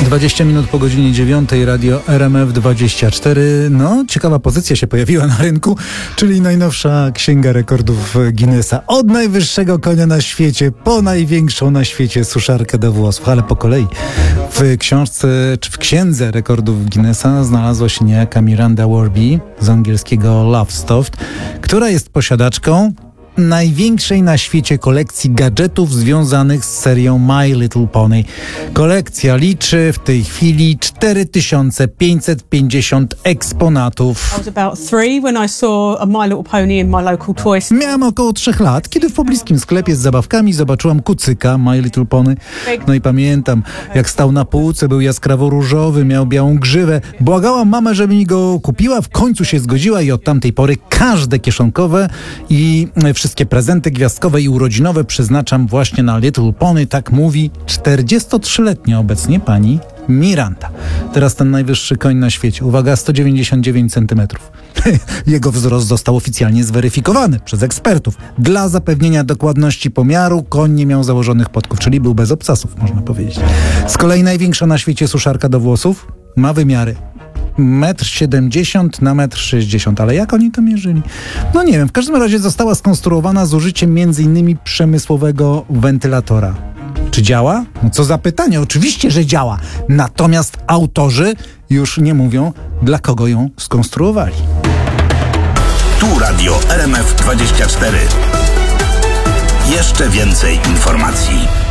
20 minut po godzinie 9, radio RMF24. No, ciekawa pozycja się pojawiła na rynku, czyli najnowsza księga rekordów Guinnessa. Od najwyższego konia na świecie, po największą na świecie suszarkę do włosów, ale po kolei. W książce, czy w księdze rekordów Guinnessa znalazła się niejaka Miranda Warby z angielskiego Lowestoft, która jest posiadaczką największej na świecie kolekcji gadżetów związanych z serią My Little Pony. Kolekcja liczy w tej chwili 4550 eksponatów. Miałam około 3 lat, kiedy w pobliskim sklepie z zabawkami zobaczyłam kucyka My Little Pony. No i pamiętam, jak stał na półce, był jaskrawo różowy, miał białą grzywę. Błagałam mamę, żeby mi go kupiła, w końcu się zgodziła i od tamtej pory każde kieszonkowe i wszystkie prezenty gwiazdkowe i urodzinowe przeznaczam właśnie na Little Pony, tak mówi 43-letnia obecnie pani Miranda. Teraz ten najwyższy koń na świecie. Uwaga, 199 cm. Jego wzrost został oficjalnie zweryfikowany przez ekspertów. Dla zapewnienia dokładności pomiaru koń nie miał założonych podków, czyli był bez obcasów, można powiedzieć. Z kolei największa na świecie suszarka do włosów ma wymiary 1,70 m na 1,60 m, ale jak oni to mierzyli? No nie wiem, w każdym razie została skonstruowana z użyciem m.in. przemysłowego wentylatora. Czy działa? No co za pytanie, oczywiście, że działa. Natomiast autorzy już nie mówią, dla kogo ją skonstruowali. Tu radio RMF24. Jeszcze więcej informacji.